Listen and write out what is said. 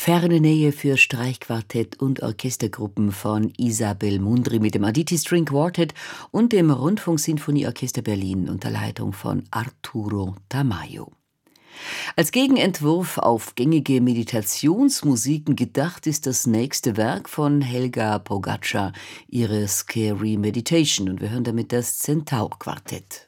Ferne Nähe für Streichquartett und Orchestergruppen von Isabel Mundry mit dem Aditi String Quartet und dem Rundfunksinfonieorchester Berlin unter Leitung von Arturo Tamayo. Als Gegenentwurf auf gängige Meditationsmusiken gedacht ist das nächste Werk von Helga Pogačar, ihre Scary Meditation, und wir hören damit das Centaur-Quartett.